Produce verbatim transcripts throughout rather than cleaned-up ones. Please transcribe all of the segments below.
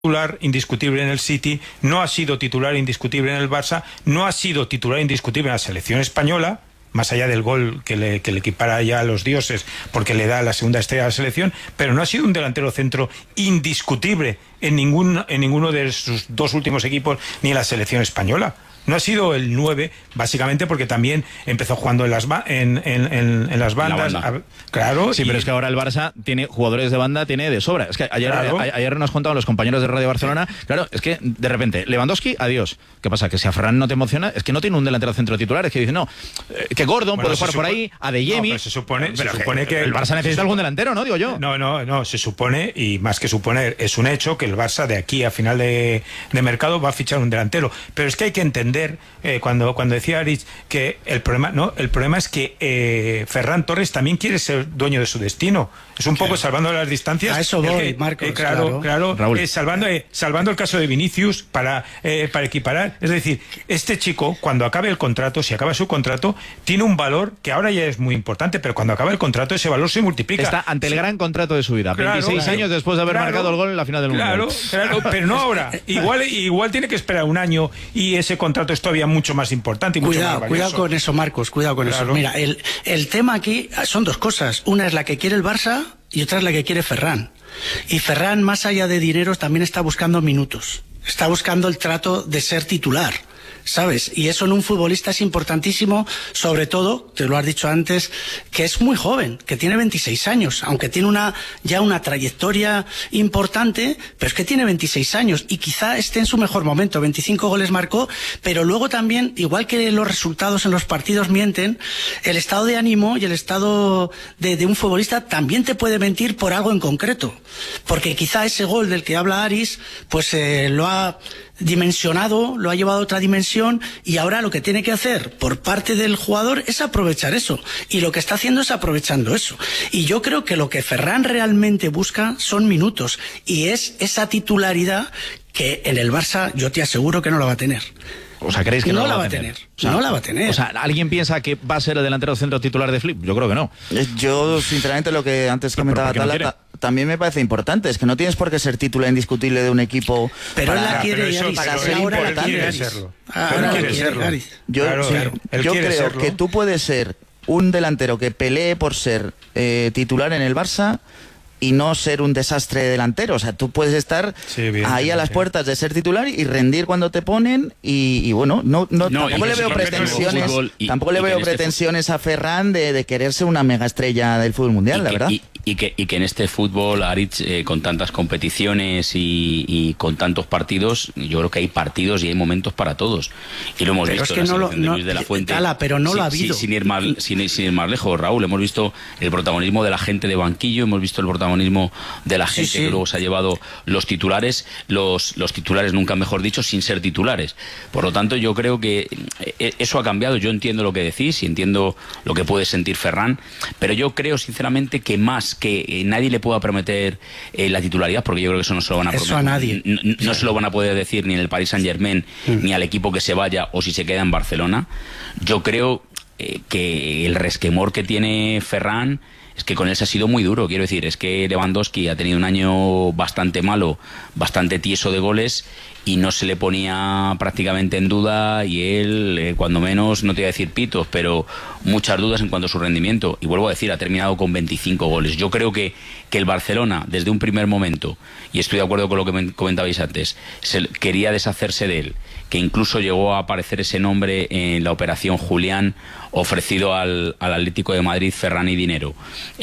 titular indiscutible en el City, no ha sido titular indiscutible en el Barça, no ha sido titular indiscutible en la selección española, más allá del gol que le, que le equipara ya a los dioses porque le da la segunda estrella a la selección, pero no ha sido un delantero centro indiscutible en, ningún, en ninguno de sus dos últimos equipos ni en la selección española. No ha sido el nueve, básicamente porque también empezó jugando en las, ba en, en, en, en las bandas. Banda. A, claro. Sí, y... pero es que ahora el Barça tiene jugadores de banda, tiene de sobra. Es que ayer, claro. a, ayer nos contaban los compañeros de Radio Barcelona, claro, es que de repente, Lewandowski, adiós. ¿Qué pasa? Que si a Ferran no te emociona, es que no tiene un delantero centro titular, es que dice, no, eh, que Gordon bueno, puede jugar por ahí, a De Jemi. No, se supone, pero se supone que, que el Barça necesita algún delantero, ¿no? Digo yo. No, no, no, se supone, y más que suponer, es un hecho que el Barça de aquí a final de, de mercado va a fichar un delantero. Pero es que hay que entender, eh, cuando, cuando decía Aritz, que el problema, no, el problema es que eh, Ferran Torres también quiere ser dueño de su destino. Es un poco claro. salvando las distancias. A eso voy, que, Marcos. Eh, claro, claro, claro eh, salvando, eh, salvando el caso de Vinicius para, eh, para equiparar. Es decir, este chico, cuando acabe el contrato, si acaba su contrato, tiene un valor que ahora ya es muy importante, pero cuando acaba el contrato, ese valor se multiplica. Está ante el sí. gran contrato de su vida. Claro, veintiséis claro. años después de haber claro, marcado el gol en la final del claro, Mundial. Claro, pero no ahora. Igual, igual tiene que esperar un año y ese contrato es todavía mucho más importante y mucho cuidado, más valioso. Cuidado con eso, Marcos, cuidado con claro. eso. Mira, el, el tema aquí son dos cosas. Una es la que quiere el Barça y otra es la que quiere Ferran. Y Ferran, más allá de dinero, también está buscando minutos. Está buscando el trato de ser titular, ¿sabes? Y eso en un futbolista es importantísimo, sobre todo, te lo has dicho antes, que es muy joven, que tiene veintiséis años, aunque tiene una ya una trayectoria importante, pero es que tiene veintiséis años y quizá esté en su mejor momento. veinticinco goles marcó, pero luego también, igual que los resultados en los partidos mienten, el estado de ánimo y el estado de, de un futbolista también te puede mentir por algo en concreto, porque quizá ese gol del que habla Aris, pues eh, lo ha dimensionado, lo ha llevado a otra dimensión y ahora lo que tiene que hacer por parte del jugador es aprovechar eso, y lo que está haciendo es aprovechando eso. Y yo creo que lo que Ferran realmente busca son minutos, y es esa titularidad que en el Barça yo te aseguro que no la va a tener. O sea, ¿creéis que no, no la va a tener? tener. O sea, no la va a tener. O sea, ¿alguien piensa que va a ser el delantero centro titular de Flip? Yo creo que no. Yo, sinceramente, lo que antes comentaba Tala, no también me parece importante. Es que no tienes por qué ser titular indiscutible de un equipo. Pero para, él la quiere, eso, para ser ahora importante. Quiere Quiere serlo. Ahora quiere quiere serlo. Yo, claro, sí, claro. yo quiere creo serlo. que tú puedes ser un delantero que pelee por ser eh, titular en el Barça y no ser un desastre delantero. O sea, tú puedes estar sí, bien, ahí bien, a las bien. puertas de ser titular y rendir cuando te ponen y, y bueno, no, no, no tampoco le veo pretensiones, fútbol, y, tampoco y le veo pretensiones este a Ferran de, de querer ser una mega estrella del fútbol mundial, y la que, verdad. Y, y, que, y que en este fútbol, Aritz, eh, con tantas competiciones y, y con tantos partidos, yo creo que hay partidos y hay momentos para todos. Y lo hemos pero visto es que en la no selección lo, de Luis no, de la Fuente. Tala, pero no sin, lo ha habido. Sin, sin, ir más, sin, sin ir más lejos, Raúl, hemos visto el protagonismo de la gente de banquillo, hemos visto el protagonismo de la gente sí, sí. que luego se ha llevado los titulares, los, los titulares nunca mejor dicho, sin ser titulares. Por lo tanto, yo creo que eso ha cambiado. Yo entiendo lo que decís y entiendo lo que puede sentir Ferran, pero yo creo sinceramente que más que nadie le pueda prometer eh, la titularidad, porque yo creo que eso no se lo van a prometer. Eso a nadie. No, no, no se lo van a poder decir ni en el Paris Saint-Germain, mm. ni al equipo que se vaya o si se queda en Barcelona. Yo creo eh, que el resquemor que tiene Ferran es que con él se ha sido muy duro. Quiero decir, es que Lewandowski ha tenido un año bastante malo, bastante tieso de goles y no se le ponía prácticamente en duda, y él, eh, cuando menos, no te voy a decir pitos, pero muchas dudas en cuanto a su rendimiento. Y vuelvo a decir, ha terminado con veinticinco goles. Yo creo que, que el Barcelona, desde un primer momento, y estoy de acuerdo con lo que me comentabais antes, se, quería deshacerse de él, que incluso llegó a aparecer ese nombre en la operación Julián, ofrecido al, al Atlético de Madrid, Ferran y dinero,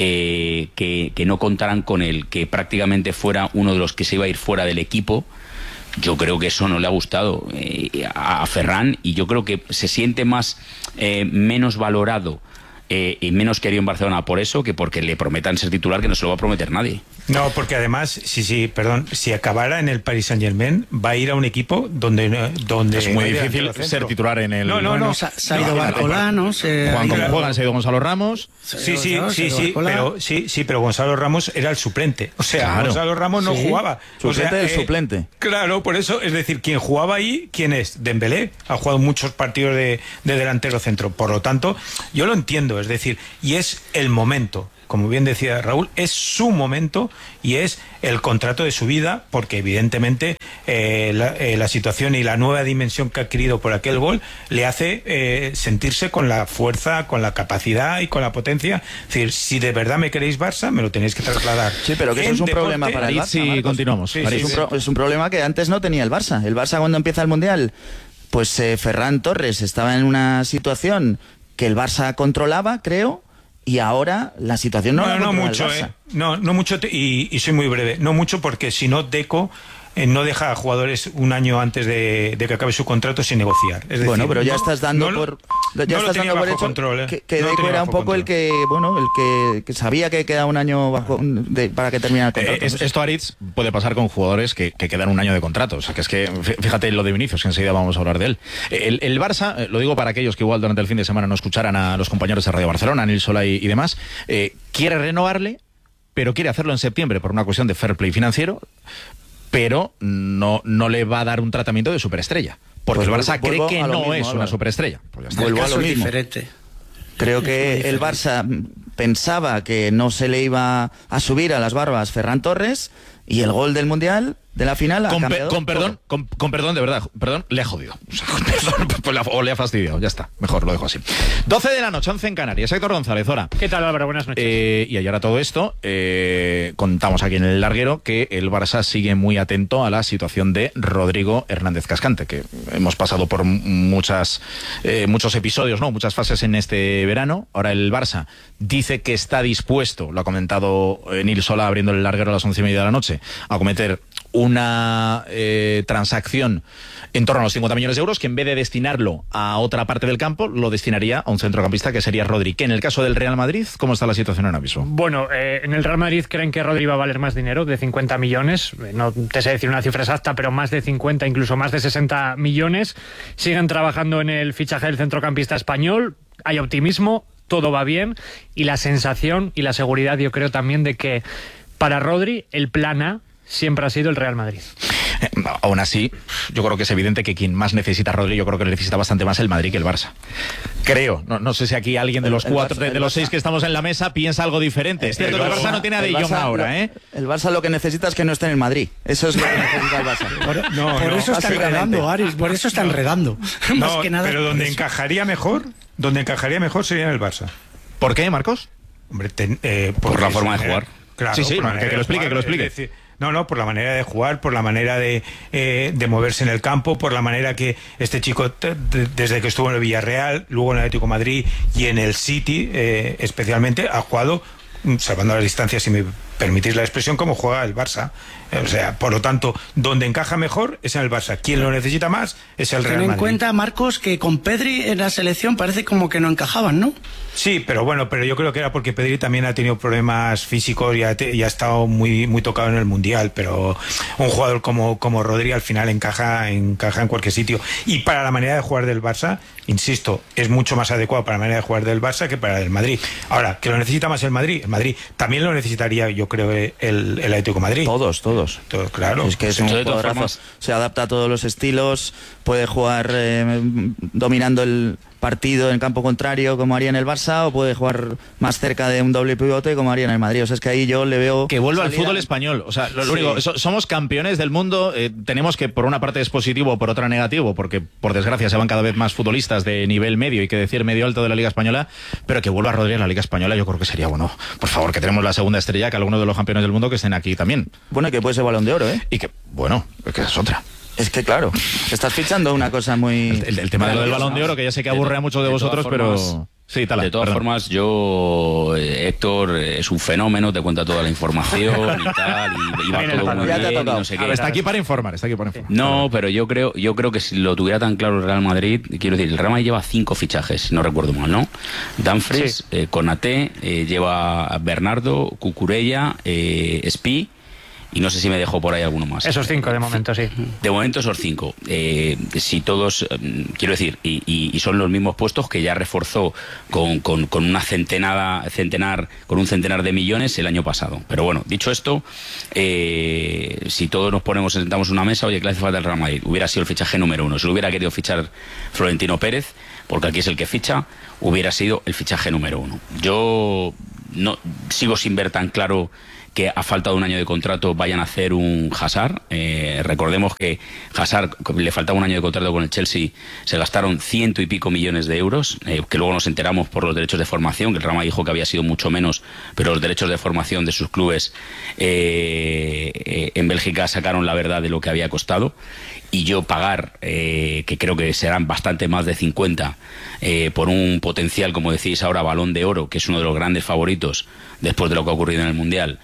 eh, que, que no contaran con él, que prácticamente fuera uno de los que se iba a ir fuera del equipo. Yo creo que eso no le ha gustado eh, a, a Ferran, y yo creo que se siente más eh, menos valorado eh, y menos querido en Barcelona por eso que porque le prometan ser titular, que no se lo va a prometer nadie. No, porque además, sí, sí, perdón, si acabara en el Paris Saint-Germain, va a ir a un equipo donde... donde es muy difícil ser titular en el... No, no, bueno, no. Se ha ido Barcolá, ¿no? Se... Juan, como juegan, se ha ido Gonzalo Ramos. Sí, sí, sí, sí, pero, sí, sí, pero Gonzalo Ramos era el suplente. O sea, claro. Gonzalo Ramos no sí. jugaba. Suplente o sea, del eh, suplente. Claro, por eso, es decir, quien jugaba ahí, ¿quién es? Dembélé. Ha jugado muchos partidos de, de delantero centro. Por lo tanto, yo lo entiendo, es decir, y es el momento. como bien decía Raúl, es su momento y es el contrato de su vida, porque evidentemente eh, la, eh, la situación y la nueva dimensión que ha adquirido por aquel gol le hace eh, sentirse con la fuerza, con la capacidad y con la potencia. Es decir, si de verdad me queréis Barça, me lo tenéis que trasladar. Sí, pero que eso es un deporte, problema para el Barça. Sí, continuamos. Sí, sí, sí, es, un pro, es un problema que antes no tenía el Barça. El Barça, cuando empieza el Mundial, pues eh, Ferran Torres estaba en una situación que el Barça controlaba, creo, y ahora la situación no, no la no controla mucho, el Barça. eh. No, no mucho, te, y, y soy muy breve. No mucho, porque si no, Deco eh, no deja a jugadores un año antes de, de que acabe su contrato sin negociar. Es decir, bueno, pero ya no, estás dando no, por ya no estás dando por hecho control, eh. que, que no Deco era un poco control. el que, bueno, el que, que sabía que queda un año bajo de, para que termine el contrato. Eh, es, esto, Aritz, puede pasar con jugadores que, que quedan un año de contrato. O sea, que es que, fíjate lo de Vinicius, que enseguida vamos a hablar de él. El, el Barça, lo digo para aquellos que igual durante el fin de semana no escucharan a los compañeros de Radio Barcelona, Nil Solá y, y demás, eh, quiere renovarle, pero quiere hacerlo en septiembre por una cuestión de fair play financiero, pero no, no le va a dar un tratamiento de superestrella. Porque pues el Barça cree que no mismo, es una superestrella. Pues ya vuelvo a lo mismo. Diferente. Creo que el Barça pensaba que no se le iba a subir a las barbas Ferran Torres, y el gol del Mundial, de la final, ha con, cambiado pe con perdón, con, con perdón, de verdad, perdón, le ha jodido. O, sea, perdón, o le ha fastidiado, ya está, mejor lo dejo así. doce de la noche, once en Canarias. Héctor González, hola. ¿Qué tal, Álvaro? Buenas noches. Eh, y ayer a todo esto, eh, contamos aquí en el larguero que el Barça sigue muy atento a la situación de Rodrigo Hernández Cascante, que hemos pasado por muchas, eh, muchos episodios, ¿no? Muchas fases en este verano. Ahora el Barça dice que está dispuesto, lo ha comentado eh, Nil Solá abriendo el larguero a las once y media de la noche, a cometer una eh, transacción en torno a los cincuenta millones de euros, que en vez de destinarlo a otra parte del campo, lo destinaría a un centrocampista que sería Rodri. Que en el caso del Real Madrid, ¿cómo está la situación ahora mismo? Bueno, eh, en el Real Madrid creen que Rodri va a valer más dinero, de cincuenta millones. No te sé decir una cifra exacta, pero más de cincuenta, incluso más de sesenta millones. Siguen trabajando en el fichaje del centrocampista español. Hay optimismo, todo va bien. Y la sensación y la seguridad, yo creo también, de que para Rodri el plan A siempre ha sido el Real Madrid. Eh, aún así, yo creo que es evidente que quien más necesita a Rodri, yo creo que necesita bastante más el Madrid que el Barça. Creo. No, no sé si aquí alguien de los el, el cuatro, Barça, de, de los Barça. seis que estamos en la mesa piensa algo diferente. Es cierto que el Barça no tiene a De Jong ahora, ¿eh? El Barça lo que necesita es que no esté en el Madrid. Eso es lo que necesita el Barça. Por, no, por no, eso está enredando, Aris, por eso está enredando. No, más que nada, pero donde encajaría mejor, donde encajaría mejor sería en el Barça. ¿Por qué, Marcos? Hombre, ten, eh, por la forma de jugar. Claro, sí, sí, que, que lo explique, que lo explique. Es decir, no, no, por la manera de jugar, por la manera de, eh, de moverse en el campo, por la manera que este chico, desde que estuvo en el Villarreal, luego en el Atlético de Madrid y en el City, eh, especialmente, ha jugado, salvando las distancias, si me permitís la expresión, como juega el Barça. O sea, por lo tanto, donde encaja mejor es en el Barça. Quien lo necesita más es el Real Madrid. Ten en cuenta, Marcos, que con Pedri en la selección parece como que no encajaban, ¿no? Sí, pero bueno, pero yo creo que era porque Pedri también ha tenido problemas físicos y ha, y ha estado muy muy tocado en el Mundial, pero un jugador como, como Rodri al final encaja, encaja en cualquier sitio. Y para la manera de jugar del Barça, insisto, es mucho más adecuado para la manera de jugar del Barça que para el Madrid. Ahora, ¿que lo necesita más el Madrid? El Madrid también lo necesitaría, yo creo, el, el Atlético de Madrid. Todos, todos. Todo, claro. Es que es un jugadorazo. Se adapta a todos los estilos, puede jugar eh, dominando el partido en campo contrario como haría en el Barça, o puede jugar más cerca de un doble pivote como haría en el Madrid. O sea, es que ahí yo le veo... Que vuelva al fútbol español. O sea, lo, lo sí. único, so, somos campeones del mundo, eh, tenemos que por una parte es positivo, por otra negativo, porque por desgracia se van cada vez más futbolistas de nivel medio, y que decir medio alto de la Liga Española, pero que vuelva Rodri a la Liga Española yo creo que sería bueno. Por favor, que tenemos la segunda estrella, que algunos de los campeones del mundo que estén aquí también. Bueno, y que puede ser Balón de Oro, ¿eh? Y que, bueno, que es otra. Es que claro, estás fichando una cosa muy... El, el, el tema de lo del Balón de Oro, que ya sé que aburre a muchos de, de vosotros, formas, pero... Sí, tala, de todas perdón. formas, yo, Héctor, es un fenómeno, te cuenta toda la información y tal, y, y va todo muy bien, y no sé qué. Está aquí para informar, está aquí para informar. No, pero yo creo, yo creo que si lo tuviera tan claro el Real Madrid, quiero decir, el Real Madrid lleva cinco fichajes, si no recuerdo mal, ¿no? Dumfries, sí. eh, Konaté, eh, lleva a Bernardo, Cucurella, eh, Spi, y no sé si me dejó por ahí alguno más. Esos cinco de momento, sí. De momento esos cinco. Eh, si todos, eh, quiero decir, y, y, y son los mismos puestos que ya reforzó con, con, con una centenada, centenar, con un centenar de millones el año pasado. Pero bueno, dicho esto, eh, si todos nos ponemos, sentamos en una mesa, oye, ¿qué le hace falta al Real Madrid? Hubiera sido el fichaje número uno. Si lo hubiera querido fichar Florentino Pérez, porque aquí es el que ficha, hubiera sido el fichaje número uno. Yo no sigo sin ver tan claro que a falta de un año de contrato vayan a hacer un Hazard. Eh, recordemos que Hazard, le faltaba un año de contrato con el Chelsea, se gastaron ciento y pico millones de euros, eh, que luego nos enteramos por los derechos de formación, que el Real Madrid dijo que había sido mucho menos, pero los derechos de formación de sus clubes eh, eh, en Bélgica sacaron la verdad de lo que había costado. Y yo pagar, eh, que creo que serán bastante más de cincuenta, eh, por un potencial, como decís ahora, Balón de Oro, que es uno de los grandes favoritos después de lo que ha ocurrido en el Mundial,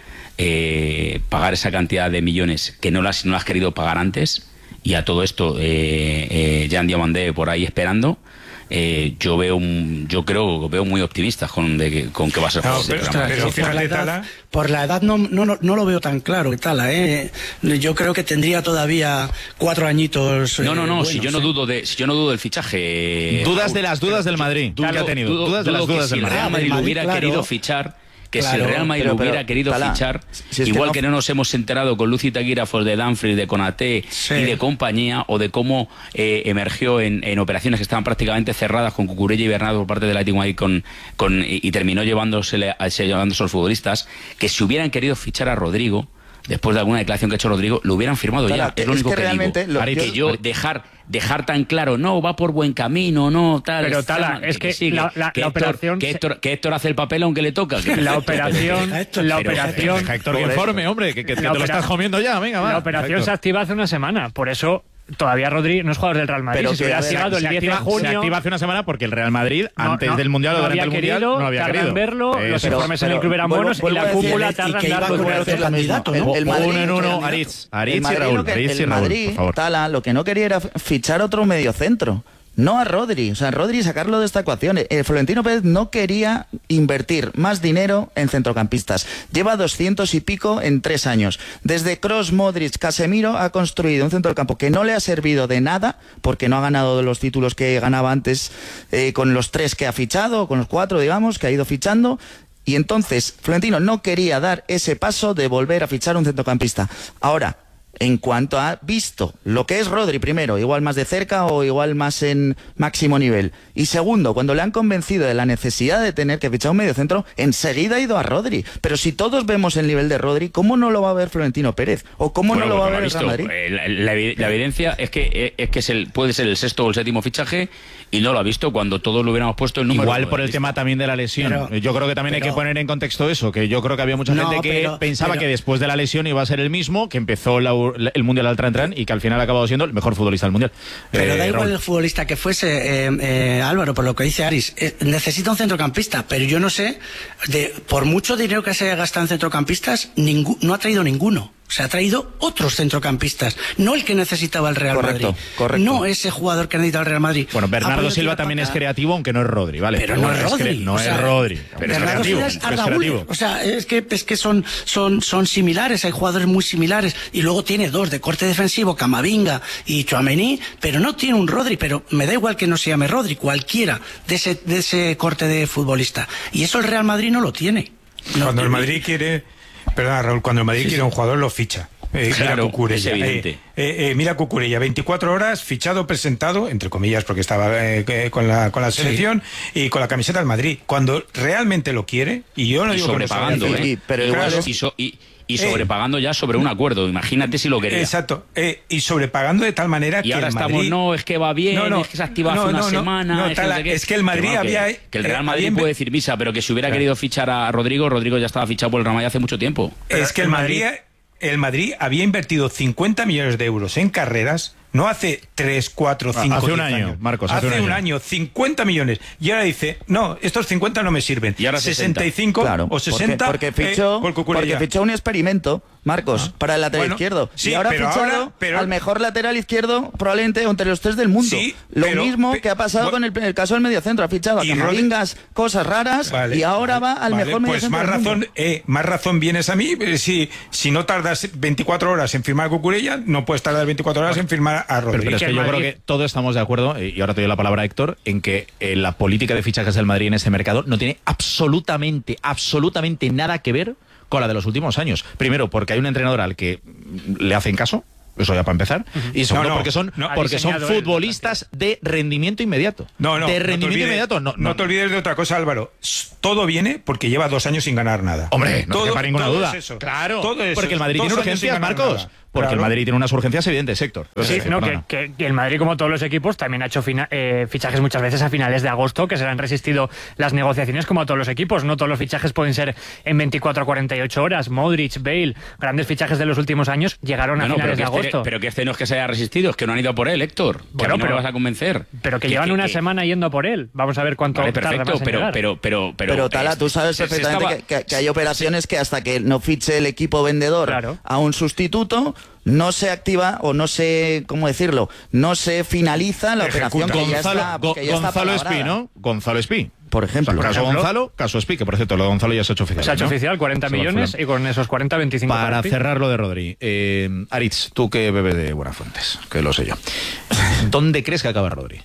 eh, pagar esa cantidad de millones que no las, no las has querido pagar antes, y a todo esto eh, eh, Jean Diomandé por ahí esperando. Eh, yo veo un, yo creo veo muy optimista con, de, con que va a ser no, pero, ostras, pero, por, la edad, por la edad no, no, no, no lo veo tan claro Tala, ¿eh? Yo creo que tendría todavía cuatro añitos. No, no, no, eh, si yo no ¿eh? dudo de, si yo no dudo del fichaje. Dudas de las dudas del Madrid. Dudo, que ha tenido. dudo, dudas de dudo las dudas que del si el Madrid. Real Madrid lo hubiera claro. querido fichar, que Claro, si el Real Madrid pero, lo hubiera pero, querido Tala, fichar, si es igual que, que no... no nos hemos enterado con Lucy Taguirafos de Dumfries, de Konaté sí. y de compañía, o de cómo eh, emergió en, en operaciones que estaban prácticamente cerradas con Cucurella y Bernardo por parte del Atlético de Madrid con, con, y, y terminó llevándosele a, llevándose a los futbolistas, que si hubieran querido fichar a Rodrigo, después de alguna declaración que ha hecho Rodrigo, lo hubieran firmado Tala, ya. Es lo es único que que, realmente digo. lo- que yo- yo dejar dejar tan claro, no, va por buen camino, no, tal. Pero, está, Tala, es que sí, la- la- que la Héctor, operación que se- Héctor, que Héctor hace el papel aunque le toca. que- La operación, Deja esto, la pero- operación, Deja, Héctor, que informe, hombre, que, que- que La te lo opera- estás comiendo ya, venga, va. la operación Héctor. se activa hace una semana, por eso todavía Rodri no es jugador del Real Madrid. Pero Si se que, hubiera a ver, activado el se diez de activa, se junio, activa hace una semana porque el Real Madrid, no, antes no, del Mundial o no durante había el Mundial, querido, no había tardan querido. en verlo, Eh, los pero- informes en el pero club eran vuelvo- buenos y vuelvo la a decir, cúpula y tarda que en iba dar con dos el vueltas. candidato, ¿no? El, el Madrid, uno en uno, el- Aritz, el Aritz y Madrid Raúl, lo que- Aritz y el Raúl, Madrid, por favor. Tala, lo que no quería era fichar otro mediocentro. No a Rodri, o sea, Rodri sacarlo de esta ecuación. Eh, Florentino Pérez no quería invertir más dinero en centrocampistas. Lleva doscientos y pico en tres años. Desde Kroos, Modric, Casemiro ha construido un centrocampo que no le ha servido de nada porque no ha ganado los títulos que ganaba antes eh, con los tres que ha fichado, con los cuatro, digamos, que ha ido fichando. Y entonces Florentino no quería dar ese paso de volver a fichar un centrocampista. Ahora, en cuanto ha visto lo que es Rodri, primero, igual más de cerca o igual más en máximo nivel, y segundo, cuando le han convencido de la necesidad de tener que fichar un mediocentro, enseguida ha ido a Rodri. Pero si todos vemos el nivel de Rodri, ¿cómo no lo va a ver Florentino Pérez? ¿O cómo Bueno, no lo va a pues ver el Real visto. Madrid? Eh, La, la evi- la evidencia es que es que es el, puede ser el sexto o el séptimo fichaje y no lo ha visto cuando todos lo hubiéramos puesto el número. Igual uno por de el lista. tema también de la lesión. Pero- yo creo que también pero- hay que poner en contexto eso, que yo creo que había mucha No, gente que pero- pensaba pero- que después de la lesión iba a ser el mismo, que empezó la- el Mundial al Tran y que al final ha acabado siendo el mejor futbolista del Mundial. Pero Eh, da igual Raúl. el futbolista que fuese, eh, eh, Álvaro, por lo que dice Aris, eh, necesita un centrocampista, pero yo no sé, de por mucho dinero que se haya gastado en centrocampistas, ningú- no ha traído ninguno. O sea, ha traído otros centrocampistas, no el que necesitaba el Real Correcto, Madrid. correcto. No ese jugador que necesita el Real Madrid. Bueno, Ah, Bernardo pues Silva tira también pa' es acá. creativo, aunque no es Rodri, ¿vale? Pero no bueno, es Rodri. cre- no o es sea, Rodri. Pero es Bernardo creativo. Silva es pero es Arda Güler. creativo. O sea, es que, es que son, son, son similares, hay jugadores muy similares. Y luego tiene dos de corte defensivo, Camavinga y Tchouaméni, pero no tiene un Rodri. Pero me da igual que no se llame Rodri, cualquiera de ese, de ese corte de futbolista. Y eso el Real Madrid no lo tiene. No Cuando el tiene. Madrid quiere, perdona Raúl, cuando el Madrid Sí, quiere sí. un jugador lo ficha. Eh, Claro, mira Cucurella, es evidente. eh, eh, eh, mira Cucurella, veinticuatro horas, fichado, presentado, entre comillas, porque estaba eh, eh, con la, con la selección y con la camiseta del Madrid. Cuando realmente lo quiere, y yo no Y digo que no sobrepagando, sea- ¿eh? Sí, pero Claro, igual- y, so- y- y Eh. sobrepagando ya sobre un acuerdo. Imagínate si lo quería. Exacto, eh, y sobrepagando de tal manera Y que ahora el estamos, Madrid... no, es que va bien, No, no, es que se activa no, hace una no, no, semana. no, es, que Tala, no sé qué. es que el Madrid Pero bueno, había- Que, que el eh, Real Madrid había inve- puede decir misa, pero que si hubiera Claro. querido fichar a Rodrigo, Rodrigo ya estaba fichado por el Real Madrid hace mucho tiempo. Es que el Madrid, el Madrid había invertido cincuenta millones de euros en carreras, no hace tres, cuatro, cinco, Hace un diez año, años. Marcos, hace, hace un un año. año, cincuenta millones. Y ahora dice, no, estos cincuenta no me sirven. Y ahora sesenta y cinco Claro, o porque- sesenta porque, fichó, eh, por Cucurella. porque fichó un experimento, Marcos, Ah. para el lateral Bueno, izquierdo. sí, y ahora ha pero fichado ahora- pero- al mejor lateral izquierdo, probablemente entre los tres del mundo. Sí, Lo pero- mismo pe- que ha pasado bu- con el, el caso del mediocentro. Ha fichado a Y Camavingas, cosas raras, Vale, y ahora vale, va al vale, mejor pues mediocentro más del mundo. razón, eh, más razón vienes a mí. eh, si, si no tardas veinticuatro horas en firmar a Cucurella, no puedes tardar veinticuatro horas en firmar a Pero, Rodríguez. pero es que el yo Madrid- creo que todos estamos de acuerdo, y ahora te doy la palabra a Héctor, en que eh, la política de fichajes del Madrid en este mercado no tiene absolutamente, absolutamente nada que ver con la de los últimos años. Primero, porque hay un entrenador al que le hacen caso, Eso ya para empezar. Uh-huh. Y segundo, no, no, porque son, no, porque son futbolistas de rendimiento inmediato. No, no. De rendimiento no olvides, inmediato. No, no, no te olvides de otra cosa, Álvaro. Todo viene porque lleva dos años sin ganar nada. Hombre, no todo, quepa ninguna todo duda. Es eso. Claro, todo es porque eso. el Madrid dos tiene urgencias, Marcos. Nada. Porque claro. el Madrid tiene unas urgencias evidentes, Héctor. Sí, no, que, que, que el Madrid, como todos los equipos, también ha hecho fina, eh, fichajes muchas veces a finales de agosto, que se le han resistido las negociaciones, como a todos los equipos. No todos los fichajes pueden ser en veinticuatro a cuarenta y ocho horas. Modric, Bale, grandes fichajes de los últimos años, llegaron a no, no, finales de agosto. Este, pero que este no es que se haya resistido, es que no han ido a por él, Héctor. Que bueno, a mí no pero, me vas a convencer. Pero que, que llevan que, una que, semana yendo a por él. Vamos a ver cuánto vale, tarda perfecto, más en pero, llegar. pero, pero, pero, pero Tala, es, tú sabes perfectamente estaba... que, que, que hay operaciones que hasta que no fiche el equipo vendedor claro. a un sustituto, no se activa o no se, ¿cómo decirlo? No se finaliza la Ejecuta. operación que Gonzalo, ya está, Go, que ya Gonzalo está Espí, ¿no? Gonzalo Espí. Por ejemplo. O sea, caso ejemplo, Gonzalo, caso Espí, que por cierto, lo de Gonzalo ya se ha hecho oficial. Se ha hecho ¿no? oficial, cuarenta millones, y con esos cuarenta, veinticinco para para cerrar lo de Rodri. Eh, Aritz, tú que bebes de buenas fuentes, que lo sé yo. ¿Dónde crees que acaba Rodri?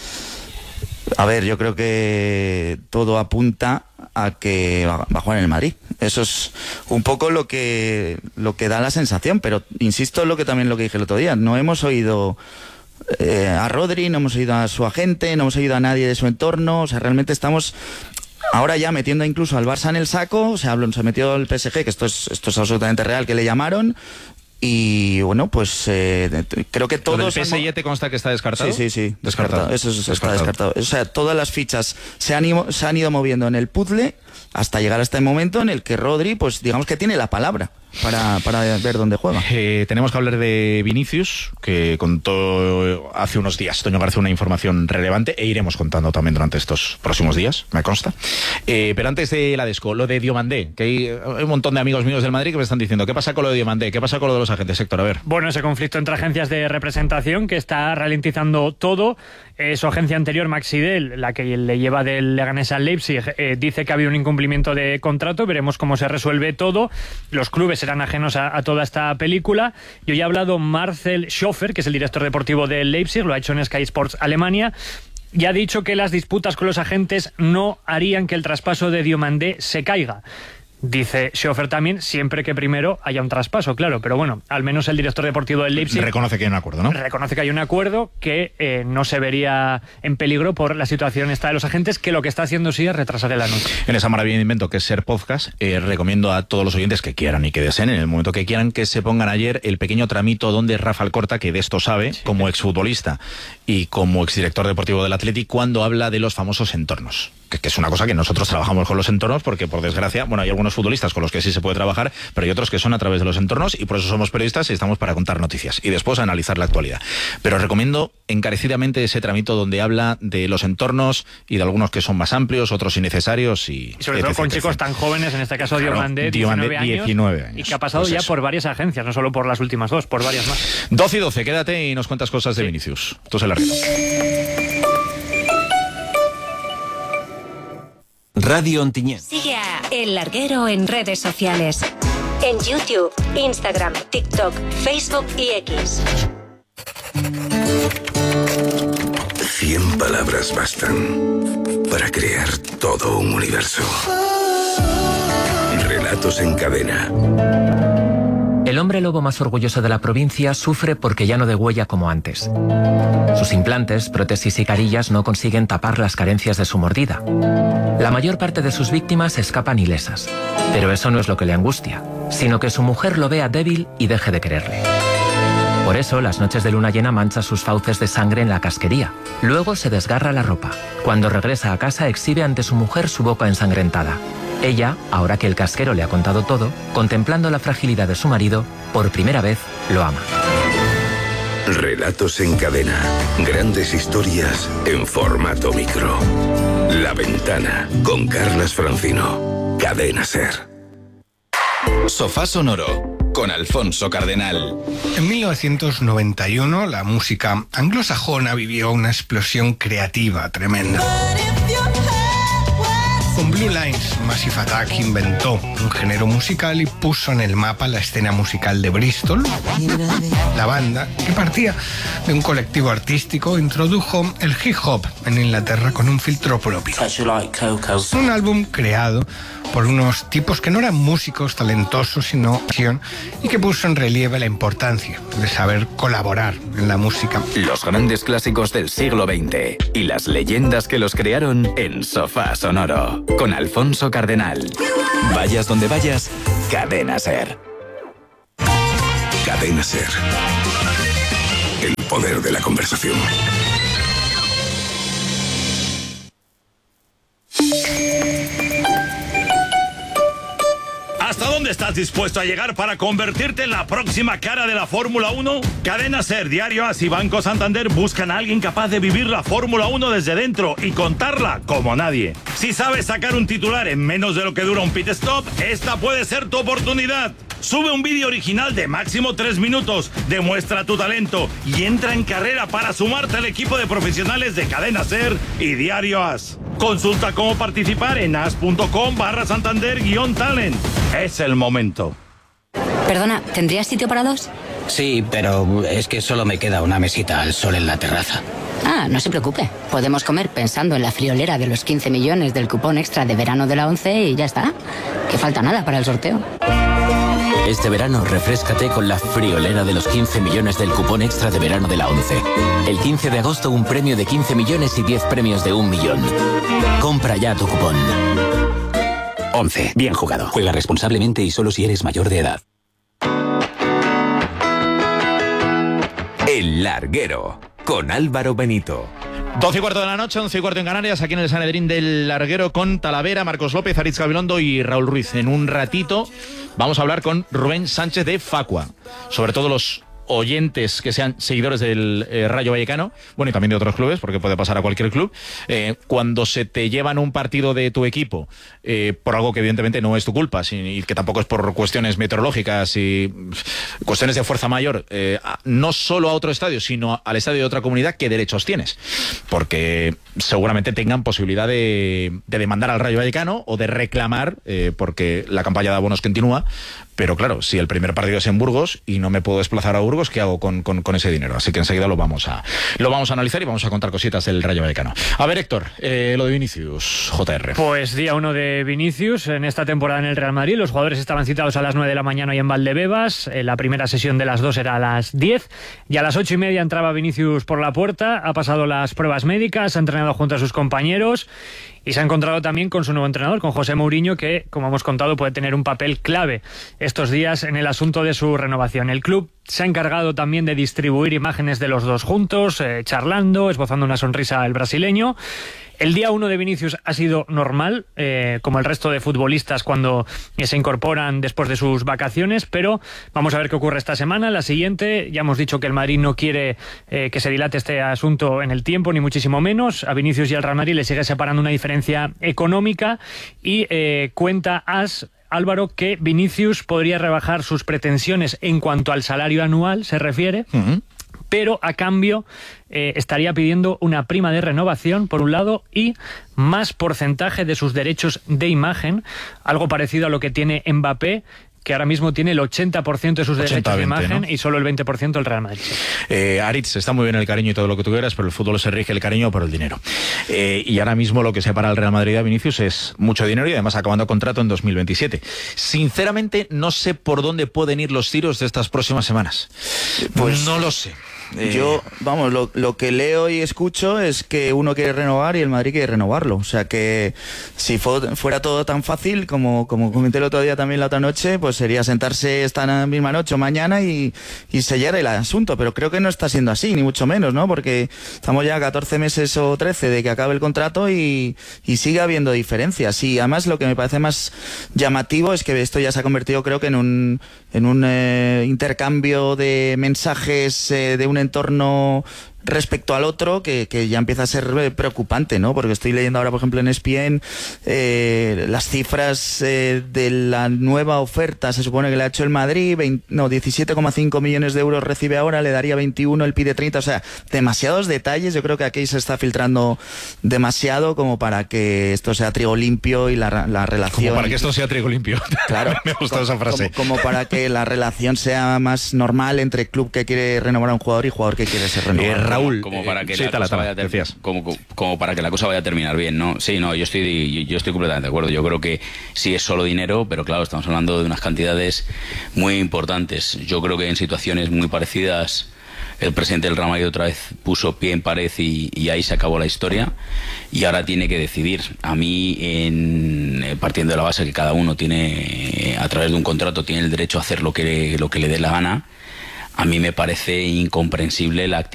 A ver, yo creo que todo apunta a que va a jugar en el Madrid. Eso es un poco lo que lo que da la sensación, pero insisto en lo que también lo que dije el otro día. No hemos oído eh, a Rodri, no hemos oído a su agente, no hemos oído a nadie de su entorno. O sea, realmente estamos ahora ya metiendo incluso al Barça en el saco. O sea, se metió el P S G, que esto es esto es absolutamente real, que le llamaron. Y bueno, pues eh, creo que todos... ¿El P S G te consta que está descartado? Sí, sí, sí, descartado. descartado. Eso es, descartado. está descartado. O sea, todas las fichas se han, ido, se han ido moviendo en el puzzle hasta llegar a este momento en el que Rodri, pues digamos que tiene la palabra para, para ver dónde juega. Eh, tenemos que hablar de Vinicius, que contó hace unos días Toño García una información relevante, e iremos contando también durante estos próximos días, me consta. Eh, pero antes de la Desco, lo de Diomandé, que hay, hay un montón de amigos míos del Madrid que me están diciendo, ¿qué pasa con lo de Diomandé? ¿Qué pasa con lo de los agentes, Héctor? A ver. Bueno, ese conflicto entre agencias de representación que está ralentizando todo. Eh, su agencia anterior, Maxidel, la que le lleva del Leganés al Leipzig, eh, dice que ha habido un incumplimiento de contrato. Veremos cómo se resuelve todo. Los clubes serán ajenos a, a toda esta película. Yo ya he hablado Marcel Schoffer, que es el director deportivo del Leipzig, lo ha hecho en Sky Sports Alemania, y ha dicho que las disputas con los agentes no harían que el traspaso de Diomandé se caiga. Dice Schoffer también, siempre que primero haya un traspaso, claro, pero bueno, al menos el director deportivo del Leipzig reconoce que hay un acuerdo, ¿no? Reconoce que hay un acuerdo que eh, no se vería en peligro por la situación esta de los agentes, que lo que está haciendo sí es retrasar el anuncio. En esa maravilla de invento que es Ser Podcast, eh, recomiendo a todos los oyentes que quieran y que deseen, en el momento que quieran, que se pongan ayer el pequeño tramito donde Rafa Alcorta, que de esto sabe, sí, como exfutbolista y como exdirector deportivo del Athletic, cuando habla de los famosos entornos. Que, que es una cosa que nosotros trabajamos con los entornos porque, por desgracia, bueno, hay algunos futbolistas con los que sí se puede trabajar, pero hay otros que son a través de los entornos, y por eso somos periodistas y estamos para contar noticias y después analizar la actualidad. Pero recomiendo encarecidamente ese tramito donde habla de los entornos y de algunos que son más amplios, otros innecesarios y... y sobre todo con chicos tan jóvenes, en este caso claro, Diomandé, diecinueve años, diecinueve años, y que ha pasado pues ya eso. por varias agencias, no solo por las últimas dos, por varias más. doce y doce, quédate y nos cuentas cosas de sí. Vinicius. Tú se la ríes. Radio Ontinyent. Sigue a El Larguero en redes sociales. En YouTube, Instagram, TikTok, Facebook y X. Cien palabras bastan para crear todo un universo. Relatos en cadena. El hombre lobo más orgulloso de la provincia sufre porque ya no degüella como antes. Sus implantes, prótesis y carillas no consiguen tapar las carencias de su mordida. La mayor parte de sus víctimas escapan ilesas. Pero eso no es lo que le angustia, sino que su mujer lo vea débil y deje de quererle. Por eso, las noches de luna llena mancha sus fauces de sangre en la casquería. Luego se desgarra la ropa. Cuando regresa a casa exhibe ante su mujer su boca ensangrentada. Ella, ahora que el casquero le ha contado todo, contemplando la fragilidad de su marido, por primera vez lo ama. Relatos en cadena. Grandes historias en formato micro. La Ventana, con Carlas Francino. Cadena Ser. Sofá Sonoro, con Alfonso Cardenal. En mil novecientos noventa y uno, la música anglosajona vivió una explosión creativa tremenda. Con Blue New Lines, Massive Attack inventó un género musical y puso en el mapa la escena musical de Bristol. La banda, que partía de un colectivo artístico, introdujo el hip hop en Inglaterra con un filtro propio. Un álbum creado por unos tipos que no eran músicos talentosos, sino acción, y que puso en relieve la importancia de saber colaborar en la música. Los grandes clásicos del siglo veinte y las leyendas que los crearon en Sofá Sonoro, con Alfonso Cardenal. Vayas donde vayas, Cadena SER. Cadena SER. El poder de la conversación. ¿Hasta dónde estás dispuesto a llegar para convertirte en la próxima cara de la Fórmula uno? Cadena SER, Diario AS y Banco Santander buscan a alguien capaz de vivir la Fórmula uno desde dentro y contarla como nadie. Si sabes sacar un titular en menos de lo que dura un pit stop, esta puede ser tu oportunidad. Sube un vídeo original de máximo tres minutos, demuestra tu talento y entra en carrera para sumarte al equipo de profesionales de Cadena SER y Diario AS. Consulta cómo participar en as.com barra Santander guión talent. Es el momento. Perdona, ¿tendrías sitio para dos? Sí, pero es que solo me queda una mesita al sol en la terraza. Ah, no se preocupe. Podemos comer pensando en la friolera de los quince millones del cupón extra de verano de la ONCE y ya está. Que falta nada para el sorteo. Este verano refréscate con la friolera de los quince millones del cupón extra de verano de la ONCE. El quince de agosto un premio de quince millones y diez premios de un millón. Compra ya tu cupón. ONCE. Bien jugado. Juega responsablemente y solo si eres mayor de edad. El Larguero, con Álvaro Benito. doce y cuarto de la noche, once y cuarto en Canarias, aquí en el Sanedrín del Larguero con Talavera, Marcos López, Aritz Gabilondo y Raúl Ruiz. En un ratito vamos a hablar con Rubén Sánchez de Facua, sobre todo los oyentes que sean seguidores del eh, Rayo Vallecano, bueno, y también de otros clubes, porque puede pasar a cualquier club, eh, cuando se te llevan un partido de tu equipo eh, por algo que evidentemente no es tu culpa, y que tampoco es por cuestiones meteorológicas y cuestiones de fuerza mayor, eh, no solo a otro estadio, sino al estadio de otra comunidad, ¿qué derechos tienes? Porque seguramente tengan posibilidad de, de demandar al Rayo Vallecano o de reclamar, eh, porque la campaña de abonos continúa. Pero claro, si el primer partido es en Burgos y no me puedo desplazar a Burgos, ¿qué hago con, con, con ese dinero? Así que enseguida lo vamos a lo vamos a analizar y vamos a contar cositas del Rayo Vallecano. A ver, Héctor, eh, lo de Vinicius, J R. Pues día uno de Vinicius en esta temporada en el Real Madrid. Los jugadores estaban citados a las nueve de la mañana y en Valdebebas. Eh, la primera sesión de las dos era a las diez. Y a las ocho y media entraba Vinicius por la puerta. Ha pasado las pruebas médicas, ha entrenado junto a sus compañeros. Y se ha encontrado también con su nuevo entrenador, con José Mourinho, que, como hemos contado, puede tener un papel clave estos días en el asunto de su renovación. El club se ha encargado también de distribuir imágenes de los dos juntos, eh, charlando, esbozando una sonrisa al brasileño. El día uno de Vinicius ha sido normal, eh, como el resto de futbolistas cuando eh, se incorporan después de sus vacaciones, pero vamos a ver qué ocurre esta semana. La siguiente, ya hemos dicho que el Madrid no quiere eh, que se dilate este asunto en el tiempo, ni muchísimo menos. A Vinicius y al Real Madrid le sigue separando una diferencia económica y eh, cuenta AS, Álvaro, que Vinicius podría rebajar sus pretensiones en cuanto al salario anual se refiere. Uh-huh. Pero a cambio eh, estaría pidiendo una prima de renovación, por un lado, y más porcentaje de sus derechos de imagen, algo parecido a lo que tiene Mbappé, que ahora mismo tiene el ochenta por ciento de sus derechos veinte, de imagen, ¿no? Y solo el veinte por ciento el Real Madrid. Eh, Aritz, está muy bien el cariño y todo lo que tú quieras, pero el fútbol se rige el cariño por el dinero. Eh, y ahora mismo lo que separa al Real Madrid a Vinicius es mucho dinero y además acabando contrato en dos mil veintisiete. Sinceramente, no sé por dónde pueden ir los tiros de estas próximas semanas. Pues no lo sé. Eh... Yo, vamos, lo, lo que leo y escucho es que uno quiere renovar y el Madrid quiere renovarlo. O sea que si fue, fuera todo tan fácil, como, como comenté el otro día también la otra noche, pues sería sentarse esta misma noche o mañana y, y sellar el asunto. Pero creo que no está siendo así, ni mucho menos, ¿no? Porque estamos ya a catorce meses o trece de que acabe el contrato y, y sigue habiendo diferencias. Y además lo que me parece más llamativo es que esto ya se ha convertido, creo que en un, en un eh, intercambio de mensajes eh, de un entorno respecto al otro que, que ya empieza a ser preocupante, ¿no? Porque estoy leyendo ahora, por ejemplo, en E S P N eh, las cifras eh, de la nueva oferta. Se supone que le ha hecho el Madrid, veinte, no, diecisiete coma cinco millones de euros recibe ahora, le daría veintiuno, él pide treinta, o sea, demasiados detalles. Yo creo que aquí se está filtrando demasiado como para que esto sea trigo limpio y la, la relación... Como para que esto sea trigo limpio. Claro. Me ha gustado esa frase. Como, como para que la relación sea más normal entre club que quiere renovar a un jugador y jugador que quiere ser renovado. Eh, Raúl, como para que eh, sí, la tala, cosa tala, vaya a ter- decías. como, como, como para que la cosa vaya a terminar bien, ¿no? Sí, no, yo estoy yo, yo estoy completamente de acuerdo. Yo creo que sí es solo dinero, pero claro, estamos hablando de unas cantidades muy importantes. Yo creo que en situaciones muy parecidas el presidente del Real Madrid otra vez puso pie en pared y, y ahí se acabó la historia, y ahora tiene que decidir. A mí, en, partiendo de la base que cada uno tiene, a través de un contrato, tiene el derecho a hacer lo que, lo que le dé la gana, a mí me parece incomprensible la actitud